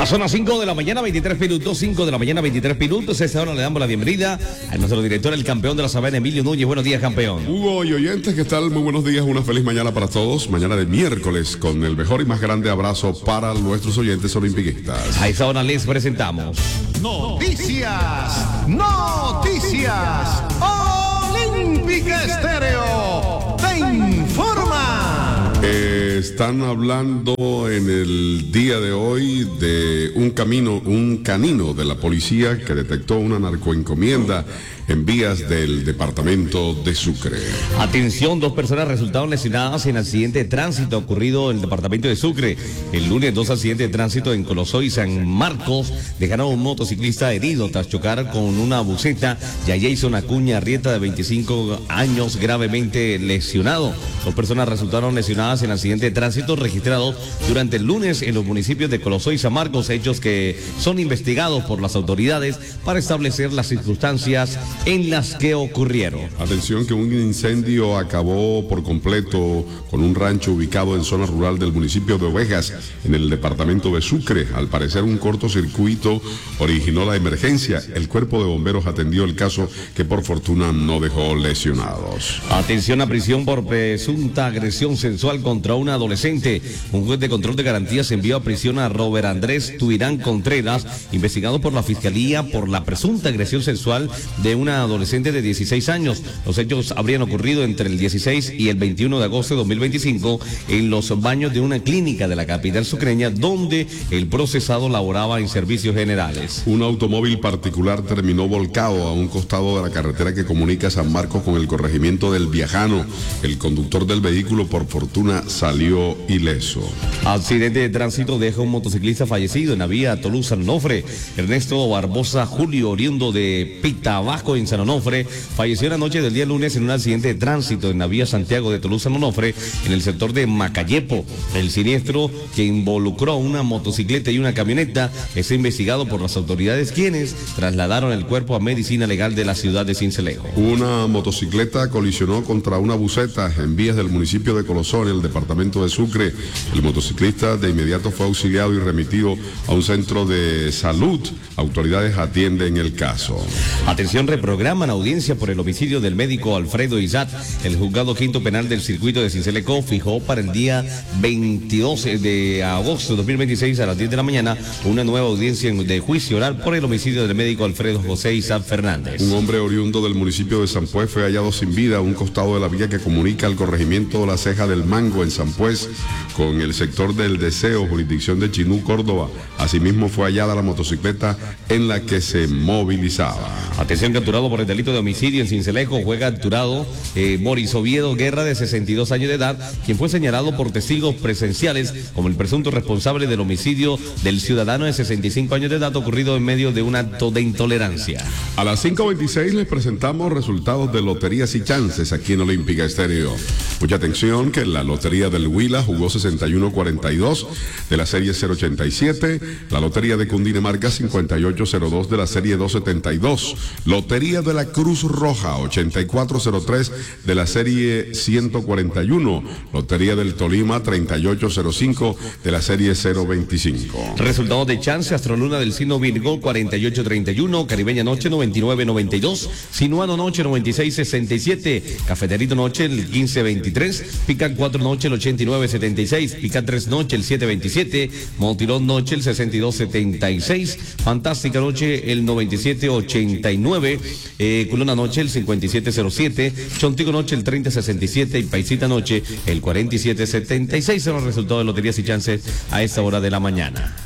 Son las 5 de la mañana, 23 minutos, 5 de la mañana, 23 minutos. A esta hora le damos la bienvenida a nuestro director, el campeón de la Sabana, Emilio Núñez. Buenos días, campeón. Hugo y oyentes, ¿qué tal? Muy buenos días, una feliz mañana para todos. Mañana de miércoles, con el mejor y más grande abrazo para nuestros oyentes olimpiquistas. A esta hora les presentamos Noticias Olímpica Estéreo te informa. Están hablando en el día de hoy de un canino de la policía que detectó una narcoencomienda en vías del departamento de Sucre. Atención, 2 personas resultaron lesionadas en accidente de tránsito ocurrido en el departamento de Sucre. El lunes, 2 accidentes de tránsito en Colosó y San Marcos dejaron a un motociclista herido tras chocar con una buseta y a Jason Acuña Arrieta, de 25 años, gravemente lesionado. 2 personas resultaron lesionadas en accidente de tránsito registrados durante el lunes en los municipios de Colosó y San Marcos, hechos que son investigados por las autoridades para establecer las circunstancias en las que ocurrieron. Atención, que un incendio acabó por completo con un rancho ubicado en zona rural del municipio de Ovejas, en el departamento de Sucre. Al parecer, un cortocircuito originó la emergencia. El cuerpo de bomberos atendió el caso, que por fortuna no dejó lesionados. Atención, a prisión por presunta agresión sexual contra una adolescente. Un juez de control de garantías envió a prisión a Robert Andrés Tuirán Contreras, investigado por la Fiscalía por la presunta agresión sexual de una adolescente de 16 años. Los hechos habrían ocurrido entre el 16 y el 21 de agosto de 2025 en los baños de una clínica de la capital sucreña, donde el procesado laboraba en servicios generales. Un automóvil particular terminó volcado a un costado de la carretera que comunica San Marcos con el corregimiento del Viajano. El conductor del vehículo, por fortuna, salió ileso. Accidente de tránsito deja un motociclista fallecido en la vía Toluca-San Onofre. Ernesto Barbosa Julio, oriundo de Pitabajo, en San Onofre, falleció la noche del día lunes en un accidente de tránsito en la vía Santiago de Toluca-San Onofre, en el sector de Macayepo. El siniestro, que involucró una motocicleta y una camioneta, es investigado por las autoridades, quienes trasladaron el cuerpo a medicina legal de la ciudad de Sincelejo. Una motocicleta colisionó contra una buseta en vías del municipio de Colosó, en el departamento de Sucre. El motociclista de inmediato fue auxiliado y remitido a un centro de salud. Autoridades atienden el caso. Atención, reprograman audiencia por el homicidio del médico Alfredo Izat. El juzgado quinto penal del circuito de Sincelejo fijó para el día 22 de agosto de 2026 a las 10 de la mañana una nueva audiencia de juicio oral por el homicidio del médico Alfredo José Izat Fernández. Un hombre oriundo del municipio de San Pues fue hallado sin vida a un costado de la vía que comunica al corregimiento de la Ceja del Mango en San Pues con el sector del Deseo, jurisdicción de Chinú, Córdoba. Asimismo, fue hallada la motocicleta en la que se movilizaba. Atención, capturado por el delito de homicidio en Sincelejo, fue capturado Boris Oviedo Guerra, de 62 años de edad, quien fue señalado por testigos presenciales como el presunto responsable del homicidio del ciudadano de 65 años de edad ocurrido en medio de un acto de intolerancia. A las 5:26 les presentamos resultados de loterías y chances aquí en Olímpica Estéreo. Mucha atención, que la lotería del Huila jugó 61-42 de la serie 087, la lotería de Cundinamarca 58-02 de la serie 272, lotería de la Cruz Roja 84-03 de la serie 141, lotería del Tolima 38-05 de la serie 025. Resultados de chance: Astroluna del signo Virgo 48-31, Caribeña Noche 99-92, Sinuano Noche 96-67, Cafeterito Noche el 15-23, Pica 4 Noche el 89-76, Pica 3 Noche el 7-27, Montirón Noche el 62-76, Fantástica Noche el 97-89, Culona Noche el 57-07, Chontico Noche el 30-67 y Paisita Noche el 47-76. Son los resultados de loterías y chances a esta hora de la mañana.